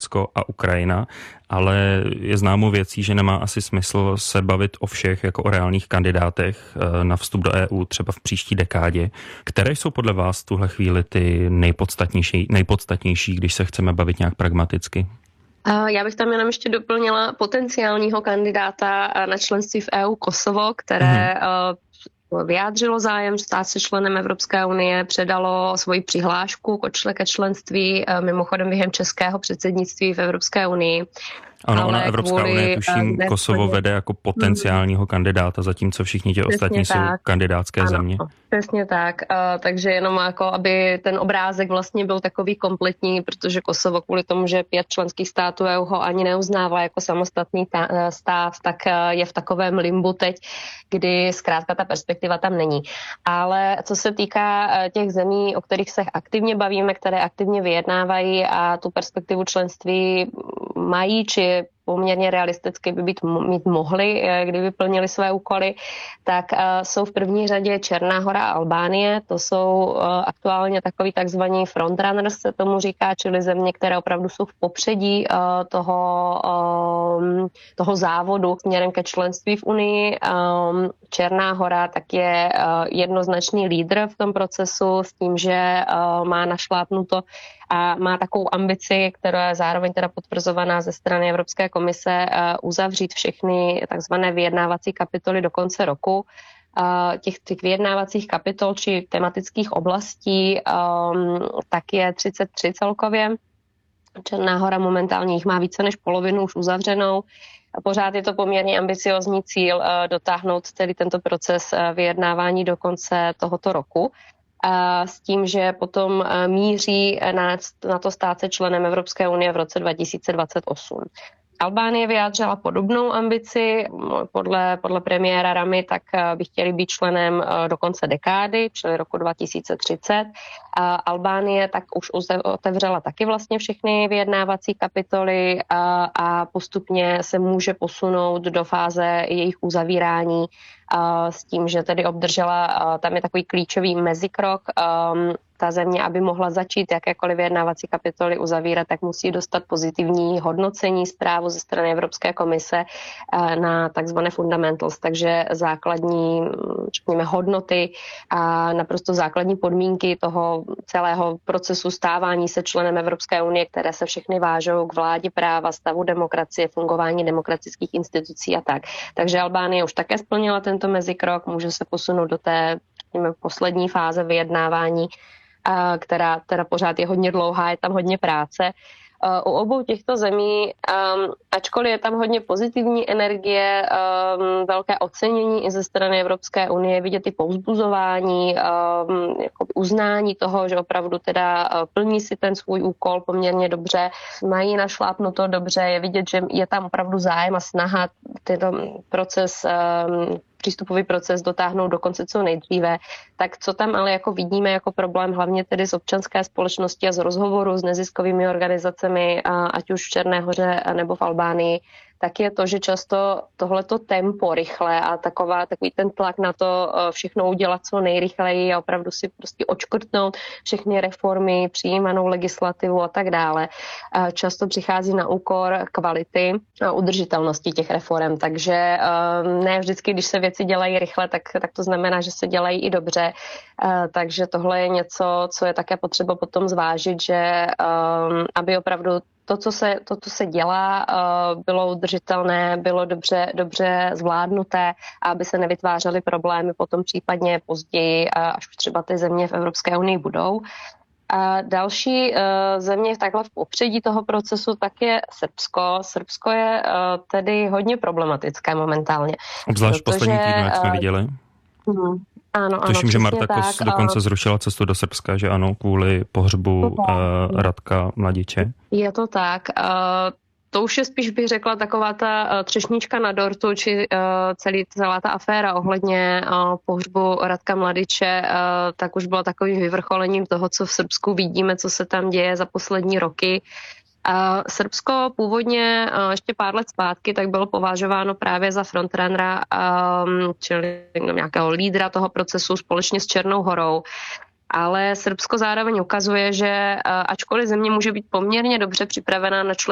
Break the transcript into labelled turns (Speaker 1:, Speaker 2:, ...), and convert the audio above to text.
Speaker 1: Turecko a Ukrajina, ale je známou věcí, že nemá asi smysl se bavit o všech jako o reálných kandidátech na vstup do EU třeba v příští dekádě. Které jsou podle vás v tuhle chvíli ty nejpodstatnější, když se chceme bavit nějak pragmaticky?
Speaker 2: Já bych tam jenom ještě doplnila potenciálního kandidáta na členství v EU Kosovo, které vyjádřilo zájem stát se členem Evropské unie, předalo svoji přihlášku ke členství mimochodem během českého předsednictví v Evropské unii.
Speaker 1: Ano, ona Evropská unie, tuším, Kosovo vede jako potenciálního kandidáta, zatímco všichni ti ostatní jsou kandidátské země.
Speaker 2: Přesně tak. Takže jenom jako, aby ten obrázek vlastně byl takový kompletní, protože Kosovo kvůli tomu, že 5 členských států EU ho ani neuznává jako samostatný stát, tak je v takovém limbu teď, kdy zkrátka ta perspektiva tam není. Ale co se týká těch zemí, o kterých se aktivně bavíme, které aktivně vyjednávají a tu perspektivu členství mají, či poměrně realisticky by mít mohli, kdyby plnili své úkoly, tak jsou v první řadě Černá Hora a Albánie. To jsou aktuálně takový takzvaní frontrunners, se tomu říká, čili země, které opravdu jsou v popředí toho závodu směrem ke členství v Unii. Černá Hora tak je jednoznačný lídr v tom procesu s tím, že má našlápnuto a má takovou ambici, která je zároveň teda potvrzovaná ze strany Evropské komise, uzavřít všechny takzvané vyjednávací kapitoly do konce roku. Těch vyjednávacích kapitol či tematických oblastí tak je 33 celkově. Černá Hora momentálně jich má více než polovinu už uzavřenou. Pořád je to poměrně ambiciozní cíl dotáhnout tedy tento proces vyjednávání do konce tohoto roku. S tím, že potom míří na to stát se členem Evropské unie v roce 2028. Albánie vyjádřila podobnou ambici. Podle premiéra Ramy tak by chtěli být členem do konce dekády, čili roku 2030. Albánie tak už otevřela taky vlastně všechny vyjednávací kapitoly a postupně se může posunout do fáze jejich uzavírání s tím, že tedy obdržela, tam je takový klíčový mezikrok, ta země, aby mohla začít jakékoliv vyjednávací kapitoly uzavírat, tak musí dostat pozitivní hodnocení, zprávu ze strany Evropské komise na takzvané fundamentals, takže základní, řekněme, hodnoty a naprosto základní podmínky toho celého procesu stávání se členem Evropské unie, které se všechny vážou k vládě práva, stavu demokracie, fungování demokratických institucí a tak. Takže Albánie už také splnila tento mezikrok, může se posunout do té, řekněme, poslední fáze vyjednávání, která teda pořád je hodně dlouhá, je tam hodně práce. U obou těchto zemí, ačkoliv je tam hodně pozitivní energie, velké ocenění i ze strany Evropské unie, vidět i povzbuzování, uznání toho, že opravdu teda plní si ten svůj úkol poměrně dobře, mají našlápnuto dobře, je vidět, že je tam opravdu zájem a snaha tento přístupový proces dotáhnout do konce co nejdříve, tak co tam ale jako vidíme jako problém, hlavně tedy z občanské společnosti a z rozhovoru s neziskovými organizacemi, ať už v Černé Hoře nebo v Albánii, tak je to, že často tohleto tempo rychle a takový ten tlak na to všechno udělat co nejrychleji a opravdu si prostě odškrtnout všechny reformy, přijímanou legislativu a tak dále, často přichází na úkor kvality a udržitelnosti těch reform. Takže ne vždycky, když se věci dělají rychle, tak to znamená, že se dělají i dobře. Takže tohle je něco, co je také potřeba potom zvážit, že aby opravdu to, co se dělá, bylo udržitelné, bylo dobře zvládnuté, aby se nevytvářely problémy potom případně později, až už třeba ty země v Evropské unii budou. A další země takhle v popředí toho procesu tak je Srbsko. Srbsko je tedy hodně problematické momentálně.
Speaker 1: Obzvlášť v posledních týdnech jsme viděli.
Speaker 2: Ano,
Speaker 1: tuším, že Marta Kos dokonce zrušila cestu do Srbska, že ano, kvůli pohřbu Radka Mladiče.
Speaker 2: Je to tak. To už je spíš, bych řekla, taková ta třešnička na dortu, či celá ta aféra ohledně pohřbu Radka Mladiče, tak už byla takovým vyvrcholením toho, co v Srbsku vidíme, co se tam děje za poslední roky. Srbsko původně ještě pár let zpátky tak bylo považováno právě za frontrunnera, čili nějakého lídra toho procesu společně s Černou Horou. Ale Srbsko zároveň ukazuje, že ačkoliv země může být poměrně dobře připravená na